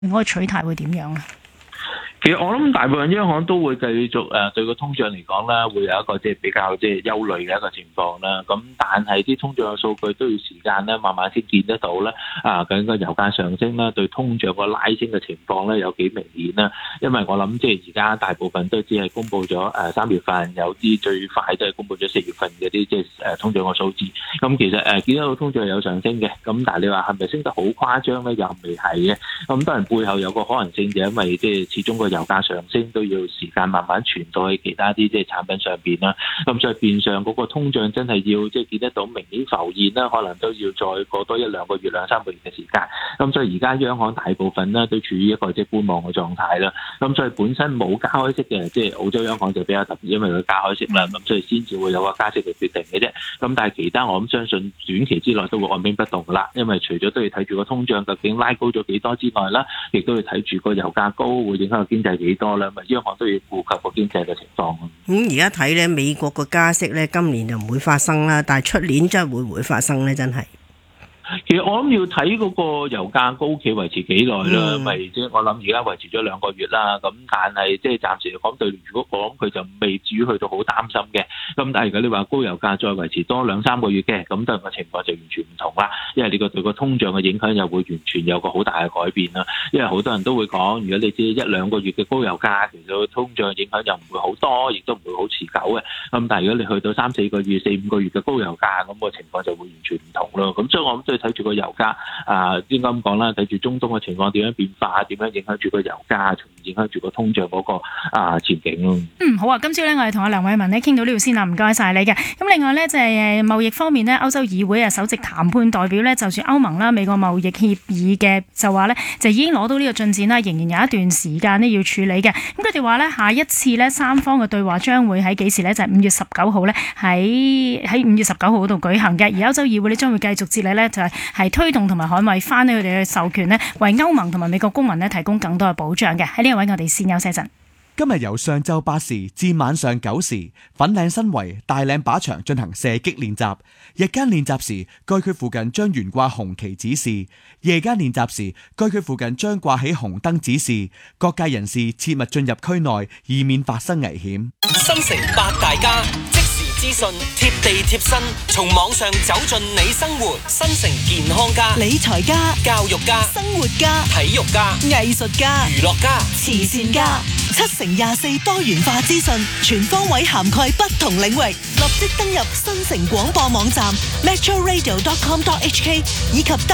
嗰個取態會點樣啊？ 其實我諗大部分央行都會繼續對個通脹嚟講啦，會有一個即係比較即係憂慮嘅一個情況啦。咁但係啲通脹嘅數據都要時間咧，慢慢先見得到啦。究竟個油價上升啦，對通脹個拉升嘅情況咧有幾明顯啦？因為我諗即係而家大部分都只係公布咗3月份，有啲最快都係公布咗4月份嘅啲即係通脹個數字。咁其實見得到通脹有上升嘅，咁但係你話係咪升得好誇張咧？又未係嘅。咁當然背後有個可能性就因為即係始終個油價上升都要時間慢慢傳到去其他啲即係產品上邊啦，咁所以變相嗰個通脹真係要即係見得到明顯浮現啦，可能都要再過多1-2個月、2-3個月嘅時間。咁所以而家央行大部分呢都處於一個即係觀望嘅狀態啦。咁所以本身冇加開息嘅，即係澳洲央行就比較特別，因為佢加開息啦，咁所以先至會有個加息嘅決定嘅啫。咁但係其他我諗相信短期之內都會按兵不動啦，因為除咗都要睇住個通脹究竟拉高咗幾多之外啦，亦都要睇住個油價高會影響個經濟幾多啦，咪央行都要顧及個經濟嘅情況。 而家睇咧，美國個加息咧，今年就唔會發生啦，但係出年真係會唔會發生咧？真係。 其實我諗要睇嗰個油價高企維持幾耐啦，咪即係我諗而家維持咗2個月啦。咁但係即係暫時嚟講，對如果講佢就未至於去到好擔心嘅。咁但係如果你話高油價再維持多2-3個月嘅，咁對個情況就完全唔同啦。因為你個對個通脹嘅影響又會完全有個好大嘅改變啦。因為好多人都會講，如果你知1-2個月嘅高油價，其實個通脹影響又唔會好多，亦都唔會好持久嘅。咁但係如果你去到3-4個月、4-5個月嘅高油價，咁個情況就會完全唔同咯。咁所以我諗都要睇住個油價應該咁講啦，睇住中東嘅情況點樣變化，點樣影響住個油價，從而影響住個通脹嗰個前景咯。 好啊！今朝咧，我哋同阿梁偉文咧傾到呢度先啦，唔該晒你嘅。咁另外咧就係貿易方面咧，歐洲議會首席談判代表咧，就算歐盟啦、美國貿易協議嘅就話咧，就已經攞到呢個進展啦，仍然有一段時間呢要處理嘅。咁佢哋話咧，下一次咧三方嘅對話將會喺幾時咧？就係5月19號咧，喺5月19號度舉行嘅。而歐洲議會咧將會繼續接力咧，就係推動同埋捍衛翻佢哋嘅授權咧，為歐盟同埋美國公民咧提供更多嘅保障嘅。喺呢個位我哋先休息一陣。 今日由上晝8時至晚上9時，粉嶺新圍大嶺靶場進行射擊練習。日間練習時，該區附近將懸掛紅旗指示；夜間練習時，該區附近將掛起紅燈指示。各界人士切勿進入區內，以免發生危險。 新城八大家即時資訊，貼地貼身，從網上走進你生活。新城健康家、 理財家、 教育家、 生活家、 體育家、 藝術家、 娛樂家、 慈善家，7乘24多元化資訊，全方位涵蓋不同領域。立即登入新城廣播網站 metroradio.com.hk 以及